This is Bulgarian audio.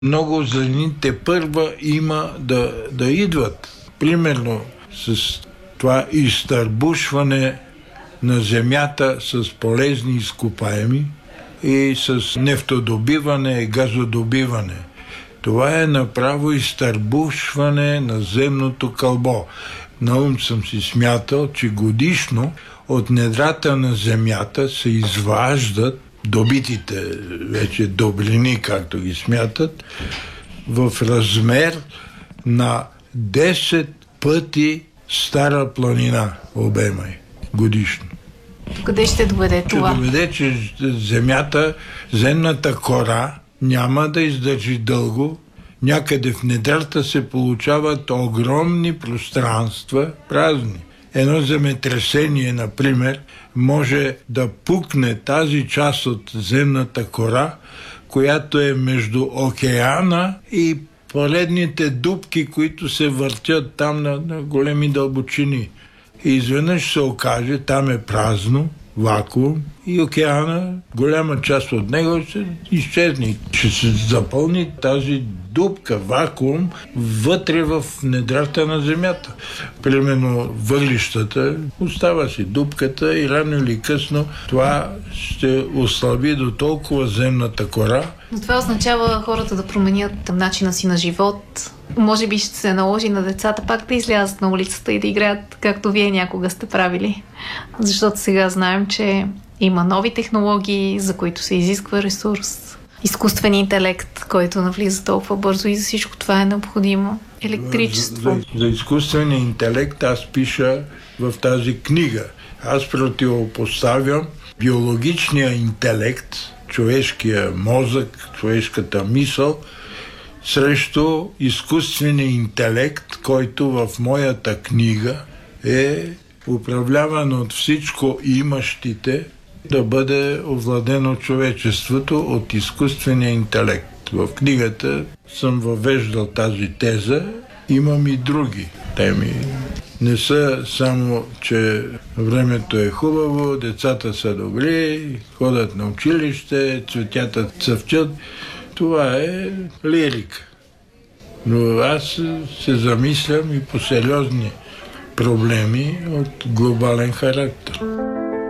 Много злини първа има да идват. Примерно с това изтърбушване на земята с полезни изкопаеми и с нефтодобиване и газодобиване. Това е направо изтърбушване на земното кълбо. Наум съм си смятал, че годишно от недрата на земята се изваждат добитите вече добрини, както ги смятат, в размер на 10 пъти Стара планина обема годишно. Къде ще доведе това? Ще доведе, че земната кора няма да издържи дълго. Някъде в недрата се получават огромни пространства празни. Едно земетресение, например, може да пукне тази част от земната кора, която е между океана и поредните дупки, които се въртят там на големи дълбочини. И изведнъж се окаже, там е празно, вакуум и океана, голяма част от него ще изчезне. Ще се запълни тази дупка, вакуум, вътре в недрата на земята. Примерно въглищата, остава си дупката и рано или късно това ще ослаби до толкова земната кора. Но това означава хората да променят начина си на живот. Може би ще се наложи на децата пак да излязат на улицата и да играят, както вие някога сте правили. Защото сега знаем, че има нови технологии, за които се изисква ресурс. Изкуствен интелект, който навлиза толкова бързо и за всичко това е необходимо. Електричество. За изкуствения интелект аз пиша в тази книга. Аз противопоставям биологичния интелект, човешкия мозък, човешката мисъл, срещу изкуствения интелект, който в моята книга е управляван от всичко имащите да бъде овладено човечеството от изкуствения интелект. В книгата съм въвеждал тази теза, имам и други теми. Не са само, че времето е хубаво, децата са добри, ходят на училище, цветята цъфчат. Това е лирика. Но аз се замислям и по сериозни проблеми от глобален характер.